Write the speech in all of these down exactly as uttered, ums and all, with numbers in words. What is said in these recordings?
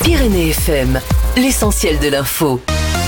Pyrénées F M, l'essentiel de l'info.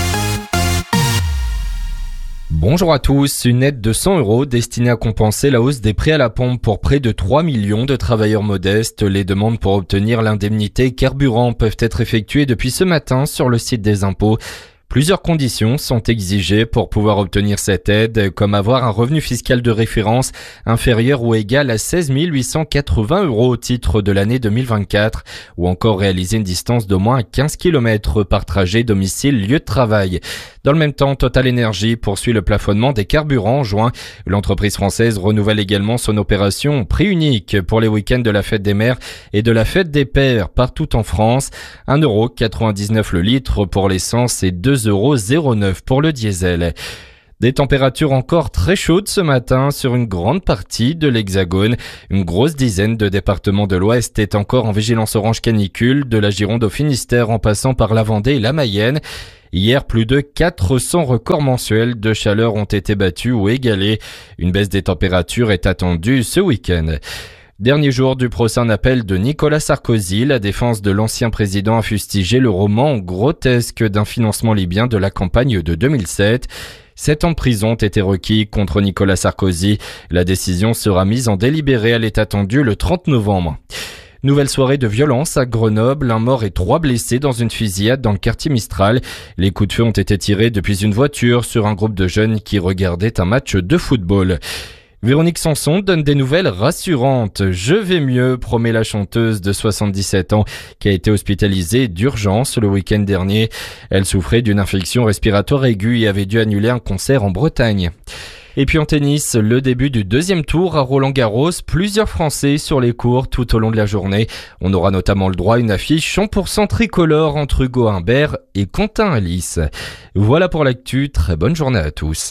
Bonjour à tous, une aide de cent euros destinée à compenser la hausse des prix à la pompe pour près de trois millions de travailleurs modestes. Les demandes pour obtenir l'indemnité carburant peuvent être effectuées depuis ce matin sur le site des impôts. Plusieurs conditions sont exigées pour pouvoir obtenir cette aide, comme avoir un revenu fiscal de référence inférieur ou égal à seize mille huit cent quatre-vingts euros au titre de l'année deux mille vingt-quatre, ou encore réaliser une distance d'au moins quinze kilomètres par trajet domicile-lieu de travail. Dans le même temps, Total Energy poursuit le plafonnement des carburants en juin. L'entreprise française renouvelle également son opération prix unique pour les week-ends de la fête des mères et de la fête des pères partout en France. un euro quatre-vingt-dix-neuf le litre pour l'essence et deux euros zéro neuf pour le diesel. Des températures encore très chaudes ce matin sur une grande partie de l'Hexagone. Une grosse dizaine de départements de l'Ouest est encore en vigilance orange canicule, de la Gironde au Finistère en passant par la Vendée et la Mayenne. Hier, plus de quatre cents records mensuels de chaleur ont été battus ou égalés. Une baisse des températures est attendue ce week-end. Dernier jour du procès en appel de Nicolas Sarkozy, la défense de l'ancien président a fustigé le roman grotesque d'un financement libyen de la campagne de deux mille sept. Sept ans de prison ont été requis contre Nicolas Sarkozy. La décision sera mise en délibéré. Elle est attendue le trente novembre. Nouvelle soirée de violence à Grenoble, un mort et trois blessés dans une fusillade dans le quartier Mistral. Les coups de feu ont été tirés depuis une voiture sur un groupe de jeunes qui regardaient un match de football. Véronique Sanson donne des nouvelles rassurantes. Je vais mieux, promet la chanteuse de soixante-dix-sept ans qui a été hospitalisée d'urgence le week-end dernier. Elle souffrait d'une infection respiratoire aiguë et avait dû annuler un concert en Bretagne. Et puis en tennis, le début du deuxième tour à Roland-Garros, plusieurs Français sur les courts tout au long de la journée. On aura notamment le droit à une affiche cent pour cent tricolore entre Hugo Humbert et Quentin Alice. Voilà pour l'actu, très bonne journée à tous.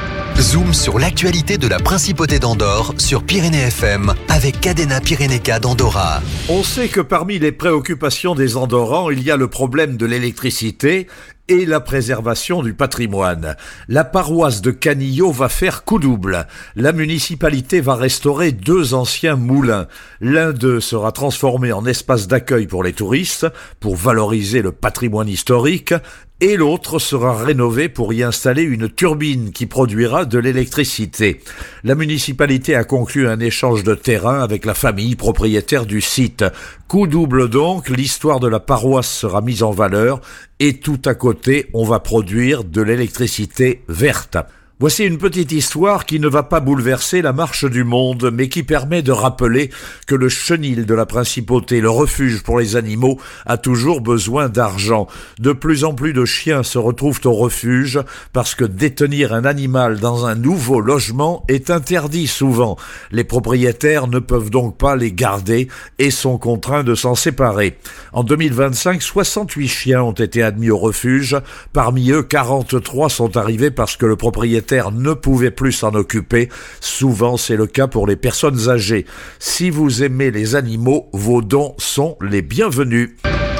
Zoom sur l'actualité de la Principauté d'Andorre sur Pyrénées F M avec Cadena Pyrénéca d'Andorra. On sait que parmi les préoccupations des Andorrans, il y a le problème de l'électricité et la préservation du patrimoine. La paroisse de Canillo va faire coup double. La municipalité va restaurer deux anciens moulins. L'un d'eux sera transformé en espace d'accueil pour les touristes, pour valoriser le patrimoine historique, et l'autre sera rénové pour y installer une turbine qui produira de l'électricité. La municipalité a conclu un échange de terrain avec la famille propriétaire du site. Coup double donc, l'histoire de la paroisse sera mise en valeur et tout à côté, on va produire de l'électricité verte. Voici une petite histoire qui ne va pas bouleverser la marche du monde, mais qui permet de rappeler que le chenil de la principauté, le refuge pour les animaux, a toujours besoin d'argent. De plus en plus de chiens se retrouvent au refuge parce que détenir un animal dans un nouveau logement est interdit souvent. Les propriétaires ne peuvent donc pas les garder et sont contraints de s'en séparer. En deux mille vingt-cinq, soixante-huit chiens ont été admis au refuge. Parmi eux, quarante-trois sont arrivés parce que le propriétaire ne pouvait plus s'en occuper. Souvent, c'est le cas pour les personnes âgées. Si vous aimez les animaux, vos dons sont les bienvenus.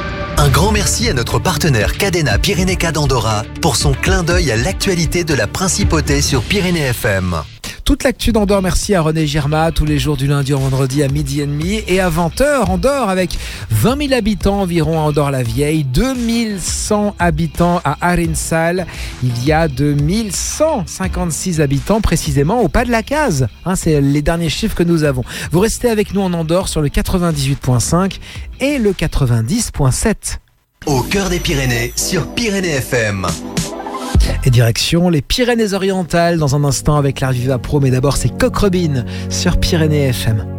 Un grand merci à notre partenaire Cadena Pyrénéca d'Andorra pour son clin d'œil à l'actualité de la Principauté sur Pyrénées F M. Toute l'actu d'Andorre, merci à René Girma, tous les jours du lundi au vendredi à midi et demi et à vingt heures, Andorre avec vingt mille habitants environ à Andorre-la-Vieille, deux mille cent habitants à Arinsal, il y a deux mille cent cinquante-six habitants précisément au Pas de la Case, hein, c'est les derniers chiffres que nous avons. Vous restez avec nous en Andorre sur le quatre-vingt-dix-huit virgule cinq et le quatre-vingt-dix virgule sept. Au cœur des Pyrénées sur Pyrénées F M. Et direction les Pyrénées-Orientales dans un instant avec l'Arviva Pro, mais d'abord c'est Coq Robin sur Pyrénées F M.